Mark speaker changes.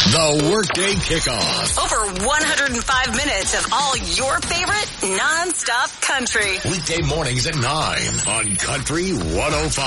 Speaker 1: The Workday Kickoff.
Speaker 2: Over 105 minutes of all your favorite non-stop country.
Speaker 1: Weekday mornings at 9 on Country 105.